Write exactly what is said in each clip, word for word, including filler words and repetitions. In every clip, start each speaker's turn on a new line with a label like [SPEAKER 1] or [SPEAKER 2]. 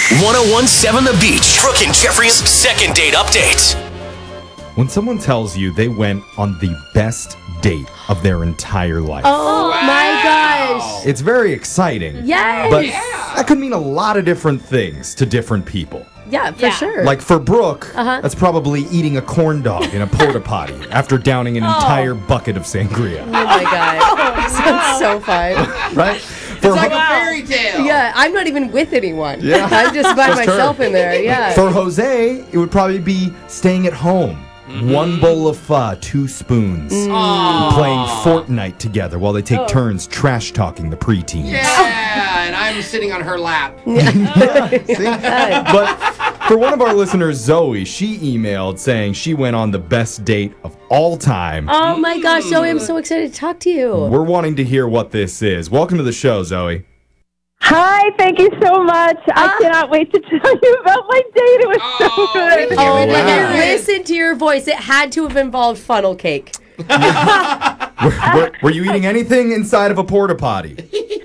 [SPEAKER 1] one oh one point seven The Beach. Brooke and Jeffrey's second date update.
[SPEAKER 2] When someone tells you they went on the best date of their entire life,
[SPEAKER 3] Oh
[SPEAKER 4] Wow.
[SPEAKER 3] my gosh.
[SPEAKER 2] it's very exciting.
[SPEAKER 3] Yes.
[SPEAKER 2] But that could mean a lot of different things to different people.
[SPEAKER 3] Yeah, for
[SPEAKER 4] Yeah.
[SPEAKER 3] sure.
[SPEAKER 2] Like for Brooke,
[SPEAKER 3] Uh-huh.
[SPEAKER 2] that's probably eating a corn dog in a porta potty after downing an entire bucket of sangria.
[SPEAKER 3] Oh my god. Sounds so fun.
[SPEAKER 2] Right? For,
[SPEAKER 5] It's like
[SPEAKER 2] Ho-
[SPEAKER 5] a fairy tale.
[SPEAKER 3] Yeah, I'm not even with anyone.
[SPEAKER 2] Yeah.
[SPEAKER 3] I'm just by
[SPEAKER 2] Just her.
[SPEAKER 3] myself in there. Yeah.
[SPEAKER 2] for Jose, it would probably be staying at home. One bowl of pho, two spoons. Playing Fortnite together while they take turns trash talking the preteens.
[SPEAKER 5] Yeah, and I'm sitting on her lap.
[SPEAKER 2] See? But for one of our listeners, Zoe, she emailed saying she went on the best date of all time.
[SPEAKER 3] Oh my gosh, Zoe, I'm so excited to talk to you.
[SPEAKER 2] We're wanting to hear what this is. Welcome to the show, Zoe.
[SPEAKER 6] Hi, thank you so much. I cannot wait to tell you about my date. It was so
[SPEAKER 5] Oh,
[SPEAKER 6] good.
[SPEAKER 5] we
[SPEAKER 3] Oh
[SPEAKER 5] can't
[SPEAKER 3] my
[SPEAKER 5] wait.
[SPEAKER 3] god, listen to your voice. It had to have involved funnel cake.
[SPEAKER 2] Were, were, were you eating anything inside of a porta potty?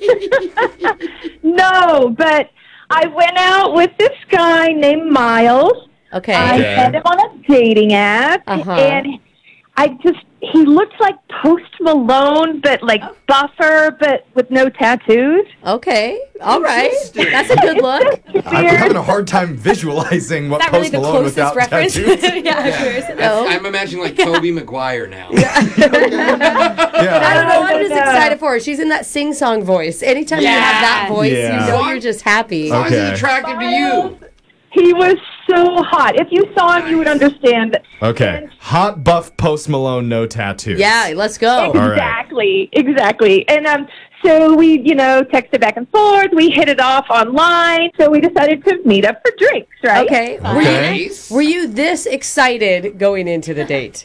[SPEAKER 6] No, but I went out with this guy named Miles.
[SPEAKER 3] Okay.
[SPEAKER 6] I
[SPEAKER 2] Okay.
[SPEAKER 6] met him on a dating app,
[SPEAKER 3] Uh-huh.
[SPEAKER 6] and I just, he looked like Post Malone, but like buffer, but with no tattoos.
[SPEAKER 3] Okay. All right. That's a good look.
[SPEAKER 2] I'm having a hard time visualizing what
[SPEAKER 4] Is that really
[SPEAKER 2] Post
[SPEAKER 4] the
[SPEAKER 2] Malone
[SPEAKER 4] closest
[SPEAKER 2] without
[SPEAKER 4] reference?
[SPEAKER 2] tattoos.
[SPEAKER 4] yeah,
[SPEAKER 5] Yeah.
[SPEAKER 4] yours.
[SPEAKER 5] That's-
[SPEAKER 3] Oh.
[SPEAKER 5] I'm imagining like Tobey Maguire now.
[SPEAKER 3] I
[SPEAKER 2] Yeah.
[SPEAKER 3] don't know. I'm just
[SPEAKER 6] No.
[SPEAKER 3] excited for her. She's in that sing-song voice. Anytime you have that
[SPEAKER 4] Yeah.
[SPEAKER 3] voice,
[SPEAKER 2] Yeah.
[SPEAKER 3] you know you're just happy.
[SPEAKER 5] Why is he
[SPEAKER 2] Okay.
[SPEAKER 5] attracted to you?
[SPEAKER 6] He was so hot. If you saw him, you would understand.
[SPEAKER 2] Okay. Hot buff Post Malone, no tattoos.
[SPEAKER 3] Yeah, let's go.
[SPEAKER 2] All right.
[SPEAKER 6] Exactly, exactly. And um, so we, you know, texted back and forth. We hit it off online. So we decided to meet up for drinks, right?
[SPEAKER 3] Okay. Were you,
[SPEAKER 5] Nice.
[SPEAKER 3] were you this excited going into the date?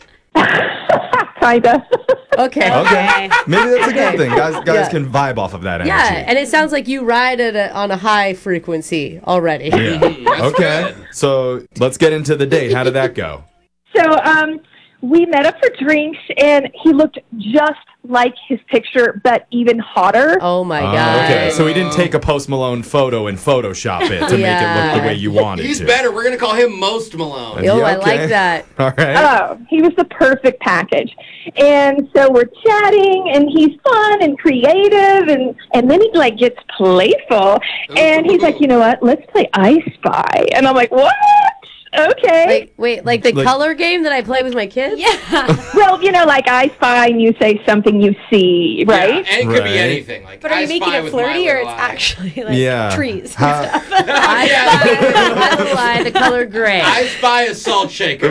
[SPEAKER 6] Kinda.
[SPEAKER 3] Okay.
[SPEAKER 2] Okay. Maybe that's a good thing. Guys guys
[SPEAKER 3] Yeah.
[SPEAKER 2] can vibe off of that energy.
[SPEAKER 3] Yeah, and it sounds like you ride at a, on a high frequency already.
[SPEAKER 2] Yeah.
[SPEAKER 5] That's
[SPEAKER 2] Okay.
[SPEAKER 5] good.
[SPEAKER 2] So let's get into the date. How did that go?
[SPEAKER 6] So um, we met up for drinks, and he looked just like his picture, but even hotter.
[SPEAKER 3] Oh my
[SPEAKER 2] Oh,
[SPEAKER 3] god.
[SPEAKER 2] okay. So we didn't take a Post Malone photo and Photoshop it to make it look the way you wanted
[SPEAKER 5] He's
[SPEAKER 2] to.
[SPEAKER 5] better. We're going to call him Most Malone.
[SPEAKER 3] Oh,
[SPEAKER 2] Yeah,
[SPEAKER 3] I
[SPEAKER 2] okay.
[SPEAKER 3] like that.
[SPEAKER 2] All right.
[SPEAKER 6] Oh, he was the perfect package. And so we're chatting, and he's fun and creative, and, and then he, like, gets playful. And he's like, you know what, let's play I Spy. And I'm like, what? Okay.
[SPEAKER 3] Wait, wait, like the
[SPEAKER 2] Like-
[SPEAKER 3] color game that I play with my kids?
[SPEAKER 4] Yeah.
[SPEAKER 6] Well, you know, like I Spy, and you say something you see,
[SPEAKER 5] Yeah,
[SPEAKER 6] right?
[SPEAKER 5] and it could
[SPEAKER 2] Right.
[SPEAKER 5] be anything. Like,
[SPEAKER 4] But are
[SPEAKER 5] I
[SPEAKER 4] you making
[SPEAKER 5] spy
[SPEAKER 4] it
[SPEAKER 5] with my
[SPEAKER 4] flirty or
[SPEAKER 5] little
[SPEAKER 4] it's
[SPEAKER 5] eye.
[SPEAKER 4] actually like
[SPEAKER 2] Yeah.
[SPEAKER 4] trees?
[SPEAKER 2] How-
[SPEAKER 3] I spy the lie, the color gray.
[SPEAKER 5] I spy a salt shaker.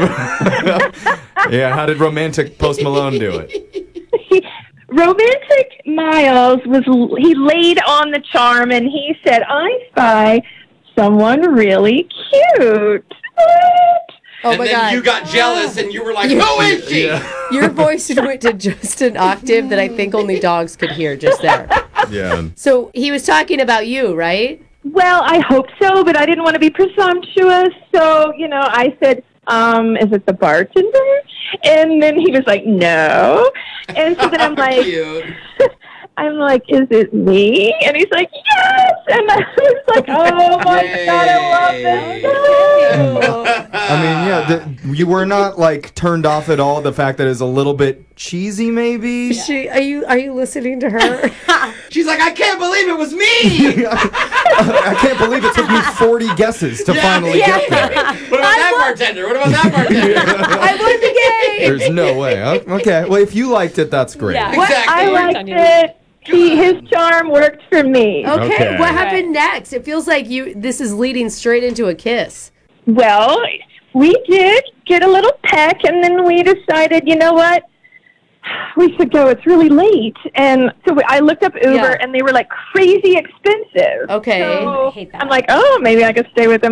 [SPEAKER 2] Yeah. How did romantic Post Malone do it?
[SPEAKER 6] Romantic Miles was, he laid on the charm, and he said, I spy someone really cute. What?
[SPEAKER 3] Oh
[SPEAKER 5] and
[SPEAKER 3] my
[SPEAKER 5] then
[SPEAKER 3] god.
[SPEAKER 5] you got jealous and you were like,
[SPEAKER 3] You-
[SPEAKER 5] who is she?
[SPEAKER 3] Your voice went to just an octave that I think only dogs could hear just there.
[SPEAKER 2] Yeah.
[SPEAKER 3] So he was talking about you, right?
[SPEAKER 6] Well, I hope so, but I didn't want to be presumptuous. So, you know, I said, um, is it the bartender? And then he was like, no. And so then I'm like,
[SPEAKER 5] Cute.
[SPEAKER 6] I'm like, is it me? And he's like, yes. And I was like, oh my
[SPEAKER 5] Yay.
[SPEAKER 6] God, I love this.
[SPEAKER 2] I mean, yeah, the, you were not like turned off at all. The fact that it's a little bit cheesy, maybe.
[SPEAKER 3] She, are you are you listening to her?
[SPEAKER 5] She's like, I can't believe it was me.
[SPEAKER 2] I can't believe it took me forty guesses to
[SPEAKER 5] Yeah,
[SPEAKER 2] finally
[SPEAKER 5] yeah.
[SPEAKER 2] get there.
[SPEAKER 5] What about that bartender? What about that bartender?
[SPEAKER 3] I won the game.
[SPEAKER 2] There's no way. Oh, Okay, well, if you liked it, that's great.
[SPEAKER 4] Yeah.
[SPEAKER 6] What?
[SPEAKER 5] Exactly.
[SPEAKER 6] I
[SPEAKER 4] Worked
[SPEAKER 6] liked
[SPEAKER 4] on you.
[SPEAKER 6] it. He, his charm worked for me.
[SPEAKER 3] Okay,
[SPEAKER 2] Okay.
[SPEAKER 3] what happened next? It feels like you. This is leading straight into a kiss.
[SPEAKER 6] Well, we did get a little peck, and then we decided, you know what? We should go. It's really late. And so we, I looked up Uber,
[SPEAKER 3] Yeah.
[SPEAKER 6] and they were like crazy expensive.
[SPEAKER 3] Okay.
[SPEAKER 6] So
[SPEAKER 4] I hate that.
[SPEAKER 6] I'm like, oh, maybe I could stay with them